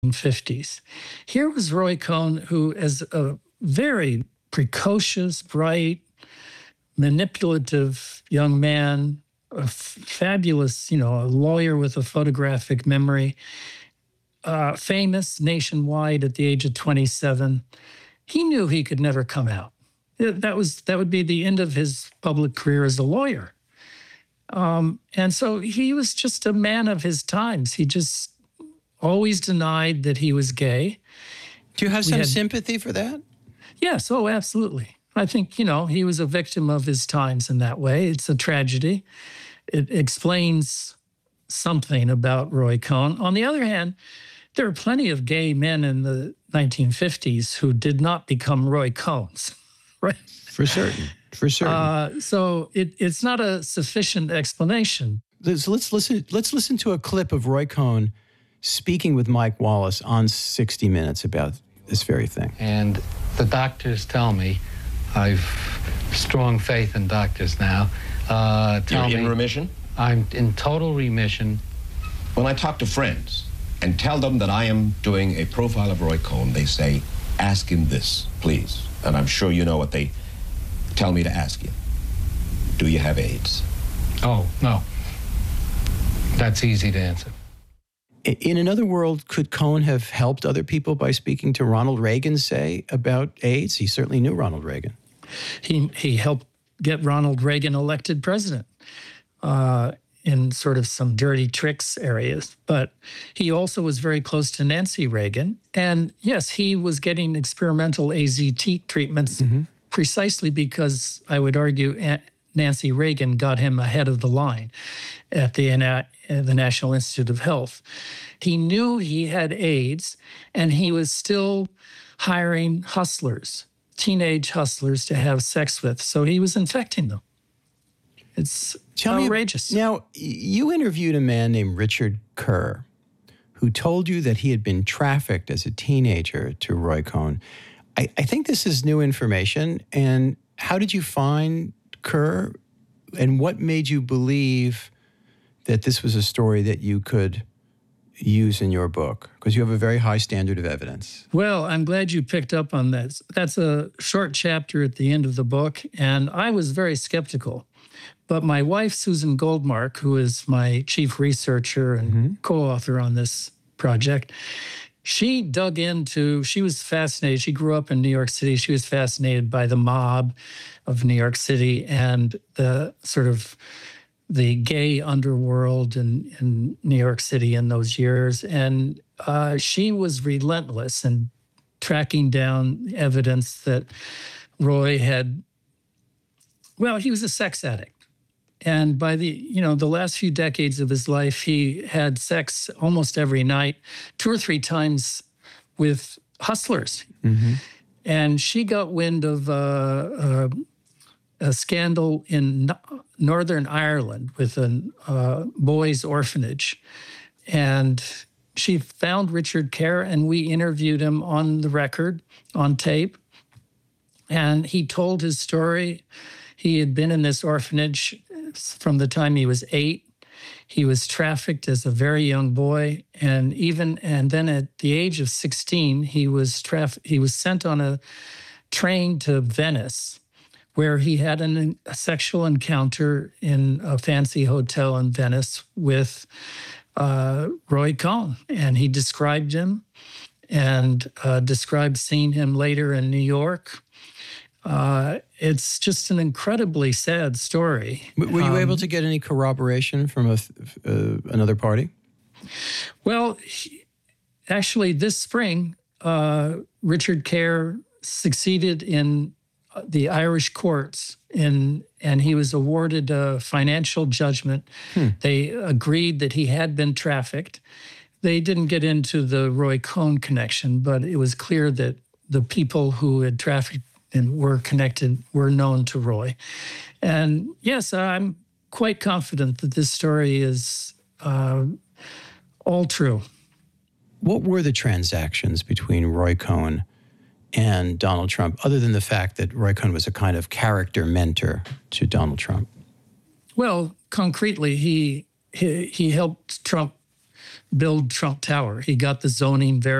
1950s. Here was Roy Cohn, who, as a very precocious, bright, manipulative young man, a fabulous, a lawyer with a photographic memory, famous nationwide at the age of 27. He knew he could never come out. That would be the end of his public career as a lawyer. And so he was just a man of his times. He just always denied that he was gay. Do you have some sympathy for that? Yes, oh, absolutely. I think, he was a victim of his times in that way. It's a tragedy. It explains something about Roy Cohn. On the other hand, there are plenty of gay men in the 1950s who did not become Roy Cohns, right? For certain. So it's not a sufficient explanation. So let's listen to a clip of Roy Cohn speaking with Mike Wallace on 60 Minutes about this very thing. And the doctors tell me, I've strong faith in doctors now. You're in remission? I'm in total remission. When I talk to friends and tell them that I am doing a profile of Roy Cohn, they say, ask him this, please. And I'm sure you know what they tell me to ask you. Do you have AIDS? Oh, no. That's easy to answer. In another world, could Cohn have helped other people by speaking to Ronald Reagan, say, about AIDS? He certainly knew Ronald Reagan. He helped get Ronald Reagan elected president in sort of some dirty tricks areas. But he also was very close to Nancy Reagan. And yes, he was getting experimental AZT treatments precisely because, I would argue, Nancy Reagan got him ahead of the line at the National Institute of Health. He knew he had AIDS, and he was still hiring hustlers, teenage hustlers, to have sex with. So he was infecting them. It's outrageous. Now, you interviewed a man named Richard Kerr, who told you that he had been trafficked as a teenager to Roy Cohn. I think this is new information. And how did you find Kerr, and what made you believe that this was a story that you could use in your book? Because you have a very high standard of evidence. Well, I'm glad you picked up on this. That's a short chapter at the end of the book, and I was very skeptical. But my wife, Susan Goldmark, who is my chief researcher and co-author on this project, she was fascinated. She grew up in New York City. She was fascinated by the mob of New York City and the sort of the gay underworld in New York City in those years. And she was relentless in tracking down evidence that Roy he was a sex addict. And by the last few decades of his life, he had sex almost every night, 2 or 3 times with hustlers. And she got wind of a scandal in Northern Ireland with a boys' orphanage. And she found Richard Kerr, and we interviewed him on the record, on tape. And he told his story. He had been in this orphanage from the time he was 8. He was trafficked as a very young boy, and then at the age of 16, he was sent on a train to Venice, where he had a sexual encounter in a fancy hotel in Venice with Roy Cohn, and he described him and described seeing him later in New York. It's just an incredibly sad story. Were you able to get any corroboration from another party? Well, actually, this spring, Richard Kerr succeeded in the Irish courts, and he was awarded a financial judgment. They agreed that he had been trafficked. They didn't get into the Roy Cohn connection, but it was clear that the people who had trafficked and were connected were known to Roy. And yes, I'm quite confident that this story is all true. What were the transactions between Roy Cohn and Donald Trump, other than the fact that Roy Cohn was a kind of character mentor to Donald Trump? Well, concretely, he helped Trump build Trump Tower. He got the zoning